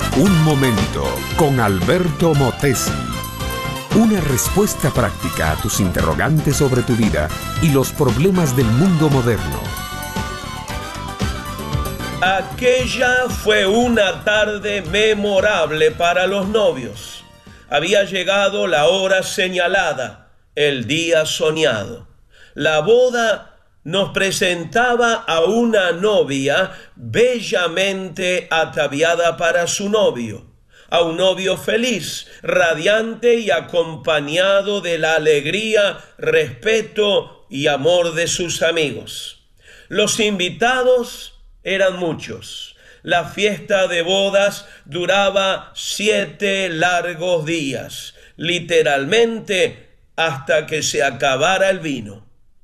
Un momento con Alberto Motesi. Una respuesta práctica a tus interrogantes sobre tu vida y los problemas del mundo moderno. Aquella fue una tarde memorable para los novios. Había llegado la hora señalada, el día soñado. La boda nos presentaba a una novia bellamente ataviada para su novio, a un novio feliz, radiante y acompañado de la alegría, respeto y amor de sus amigos. Los invitados eran muchos. La fiesta de bodas duraba 7 largos días, literalmente hasta que se acabara el vino.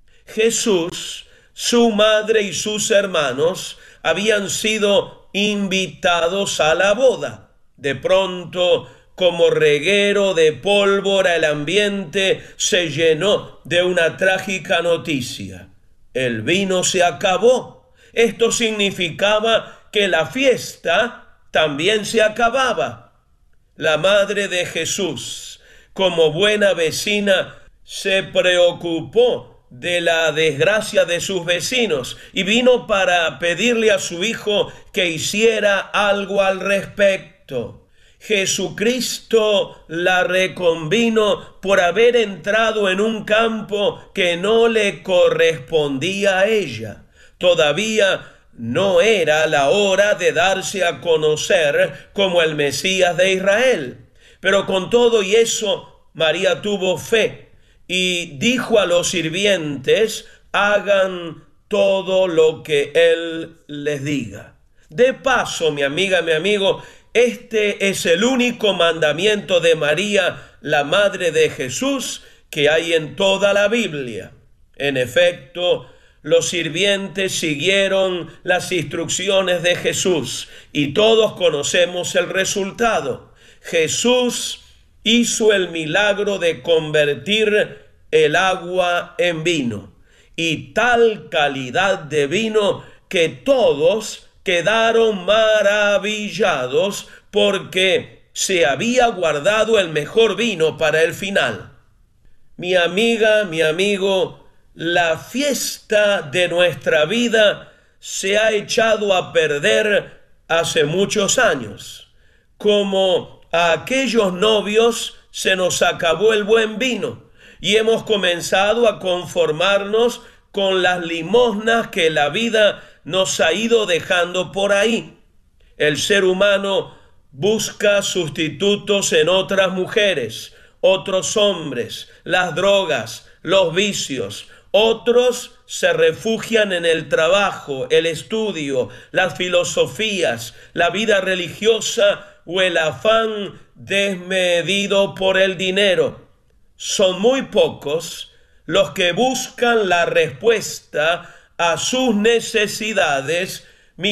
Jesús, su madre y sus hermanos habían sido invitados a la boda. De pronto, como reguero de pólvora, el ambiente se llenó de una trágica noticia. El vino se acabó. Esto significaba que la fiesta también se acababa. La madre de Jesús, como buena vecina, se preocupó de la desgracia de sus vecinos y vino para pedirle a su hijo que hiciera algo al respecto. Jesucristo la reconvino por haber entrado en un campo que no le correspondía a ella. Todavía no era la hora de darse a conocer como el Mesías de Israel. Pero con todo y eso, María tuvo fe y dijo a los sirvientes: hagan todo lo que Él les diga. De paso, mi amiga, mi amigo, este es el único mandamiento de María, la madre de Jesús, que hay en toda la Biblia. En efecto, los sirvientes siguieron las instrucciones de Jesús y todos conocemos el resultado. Jesús hizo el milagro de convertir el agua en vino, y tal calidad de vino que todos quedaron maravillados porque se había guardado el mejor vino para el final. Mi amiga, mi amigo, la fiesta de nuestra vida se ha echado a perder hace muchos años. Como a aquellos novios se nos acabó el buen vino y hemos comenzado a conformarnos con las limosnas que la vida nos ha ido dejando por ahí. El ser humano busca sustitutos en otras mujeres, otros hombres, las drogas, los vicios. Otros se refugian en el trabajo, el estudio, las filosofías, la vida religiosa o el afán desmedido por el dinero. Son muy pocos los que buscan la respuesta a sus necesidades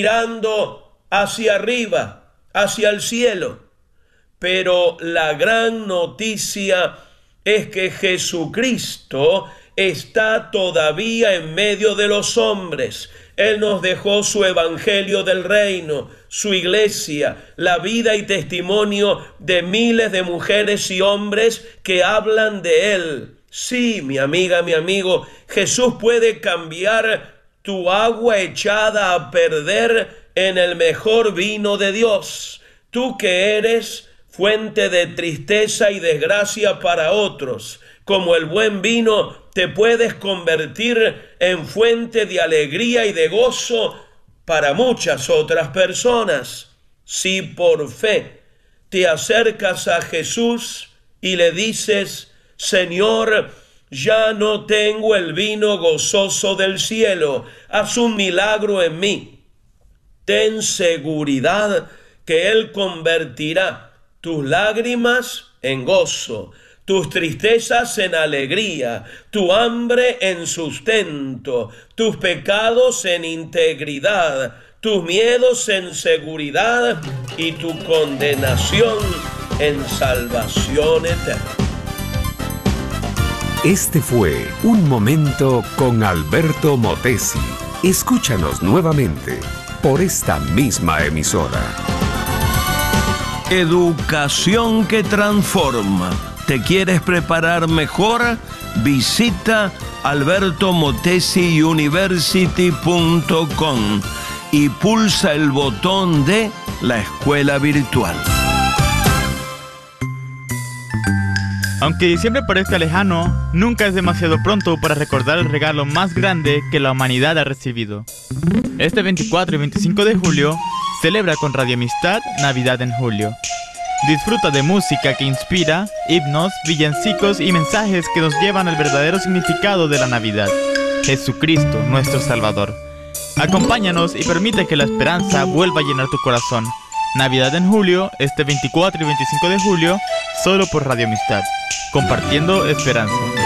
mirando hacia arriba, hacia el cielo. Pero la gran noticia es que Jesucristo está todavía en medio de los hombres. Él nos dejó su evangelio del reino, su iglesia, la vida y testimonio de miles de mujeres y hombres que hablan de Él. Sí, mi amiga, mi amigo, Jesús puede cambiar tu agua echada a perder en el mejor vino de Dios. Tú que eres fuente de tristeza y desgracia para otros, como el buen vino, te puedes convertir en fuente de alegría y de gozo para muchas otras personas. Si por fe te acercas a Jesús y le dices: Señor, ya no tengo el vino gozoso del cielo, haz un milagro en mí. Ten seguridad que Él convertirá tus lágrimas en gozo, tus tristezas en alegría, tu hambre en sustento, tus pecados en integridad, tus miedos en seguridad y tu condenación en salvación eterna. Este fue Un Momento con Alberto Motesi. Escúchanos nuevamente por esta misma emisora. Educación que transforma. ¿Te quieres preparar mejor? Visita albertomotesiuniversity.com y pulsa el botón de la escuela virtual. Aunque diciembre parezca lejano, nunca es demasiado pronto para recordar el regalo más grande que la humanidad ha recibido. Este 24 y 25 de julio, celebra con Radio Amistad Navidad en Julio. Disfruta de música que inspira, himnos, villancicos y mensajes que nos llevan al verdadero significado de la Navidad: Jesucristo, nuestro Salvador. Acompáñanos y permite que la esperanza vuelva a llenar tu corazón. Navidad en Julio, este 24 y 25 de julio, solo por Radio Amistad. Compartiendo esperanza.